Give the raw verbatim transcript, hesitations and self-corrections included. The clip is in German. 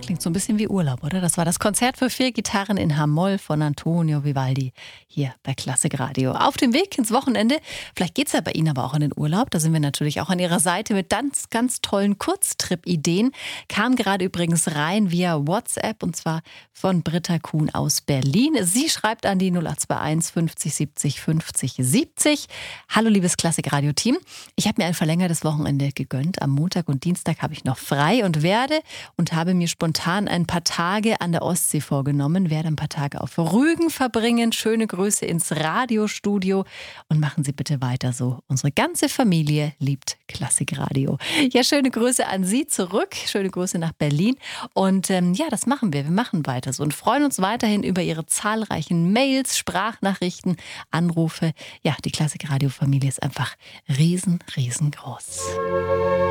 Klingt so ein bisschen wie Urlaub, oder? Das war das Konzert für vier Gitarren in H-Moll von Antonio Vivaldi hier bei Klassik Radio. Auf dem Weg ins Wochenende. Vielleicht geht's ja bei Ihnen aber auch in den Urlaub. Da sind wir natürlich auch an Ihrer Seite mit ganz, ganz tollen Kurztrip-Ideen. Kam gerade übrigens rein via WhatsApp und zwar von Britta Kuhn aus Berlin. Sie schreibt an die null acht zwei eins fünfzig siebzig fünfzig siebzig. Hallo liebes Klassik Radio-Team. Ich habe mir ein verlängertes Wochenende gegönnt. Am Montag und Dienstag habe ich noch frei und werde und habe mir spontan ein paar Tage an der Ostsee vorgenommen, werde ein paar Tage auf Rügen verbringen. Schöne Grüße ins Radiostudio und machen Sie bitte weiter so. Unsere ganze Familie liebt Klassikradio. Ja, schöne Grüße an Sie zurück, schöne Grüße nach Berlin und ähm, ja, das machen wir. Wir machen weiter so und freuen uns weiterhin über Ihre zahlreichen Mails, Sprachnachrichten, Anrufe. Ja, die Klassikradio-Familie ist einfach riesen, riesengroß.